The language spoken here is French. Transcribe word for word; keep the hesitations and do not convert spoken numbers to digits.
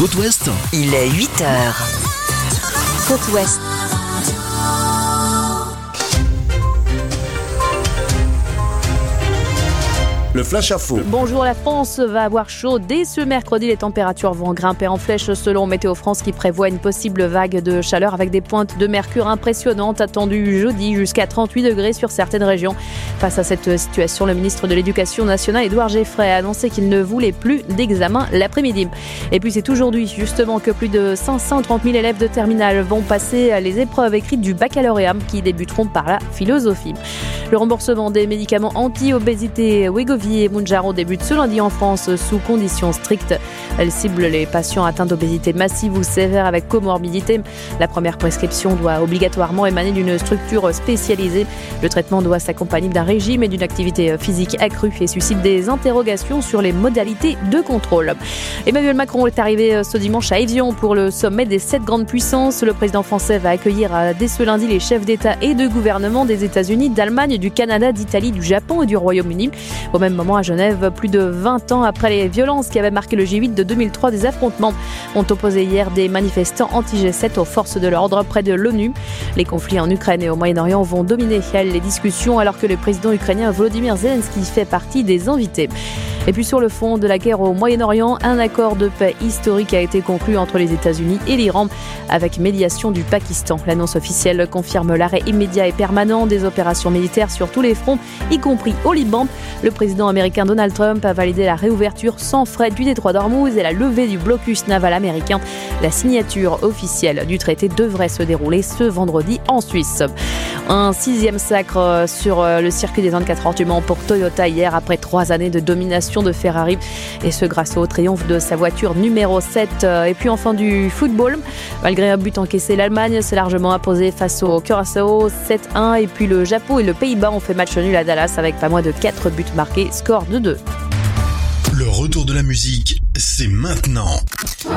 Côte Ouest. Il est huit heures. Côte Ouest. Le flash info. Bonjour, la France va avoir chaud. Dès ce mercredi, les températures vont grimper en flèche selon Météo France qui prévoit une possible vague de chaleur avec des pointes de mercure impressionnantes attendues jeudi jusqu'à trente-huit degrés sur certaines régions. Face à cette situation, le ministre de l'Éducation nationale, Édouard Geoffroy, a annoncé qu'il ne voulait plus d'examen l'après-midi. Et puis c'est aujourd'hui justement que plus de cinq cent trente mille élèves de terminale vont passer les épreuves écrites du baccalauréat qui débuteront par la philosophie. Le remboursement des médicaments anti-obésité Wegovy et Mounjaro débute ce lundi en France sous conditions strictes. Elle cible les patients atteints d'obésité massive ou sévère avec comorbidité. La première prescription doit obligatoirement émaner d'une structure spécialisée. Le traitement doit s'accompagner d'un régime et d'une activité physique accrue et suscite des interrogations sur les modalités de contrôle. Emmanuel Macron est arrivé ce dimanche à Évian pour le sommet des sept grandes puissances. Le président français va accueillir dès ce lundi les chefs d'État et de gouvernement des États-Unis, d'Allemagne, du Canada, d'Italie, du Japon et du Royaume-Uni. Au même moment à Genève, plus de vingt ans après les violences qui avaient marqué le G huit de deux mille trois, des affrontements ont opposé hier des manifestants anti-G sept aux forces de l'ordre près de l'ONU. Les conflits en Ukraine et au Moyen-Orient vont dominer les discussions alors que le président ukrainien Volodymyr Zelensky fait partie des invités. Et puis sur le fond de la guerre au Moyen-Orient, un accord de paix historique a été conclu entre les États-Unis et l'Iran avec médiation du Pakistan. L'annonce officielle confirme l'arrêt immédiat et permanent des opérations militaires sur tous les fronts, y compris au Liban. Le président américain Donald Trump a validé la réouverture sans frais du détroit d'Ormuz et la levée du blocus naval américain. La signature officielle du traité devrait se dérouler ce vendredi en Suisse. Un sixième sacre sur le circuit des vingt-quatre heures du Mans pour Toyota hier après trois années de domination de Ferrari, et ce grâce au triomphe de sa voiture numéro sept. Et puis enfin du football, malgré un but encaissé, l'Allemagne s'est largement imposée face au Curaçao sept un, et puis le Japon et le Pays-Bas ont fait match nul à Dallas avec pas moins de quatre buts marqués, score de deux. Le retour de la musique, c'est maintenant.